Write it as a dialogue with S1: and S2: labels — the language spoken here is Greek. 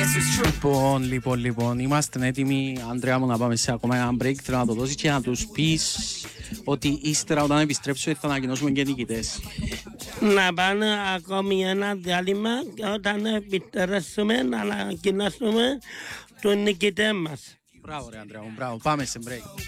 S1: Λοιπόν, είμαστε έτοιμοι, Ανδρέα μου, να πάμε σε ακόμα ένα break. Θέλω να το δώσεις και να τους πεις ότι ύστερα όταν επιστρέψουμε θα ανακοινώσουμε και νικητές.
S2: Να πάνε ακόμη ένα διάλειμμα και όταν επιστρέψουμε να ανακοινώσουμε τους νικητές μας.
S1: Μπράβο ρε Ανδρέα μου, μπράβο. Πάμε σε break.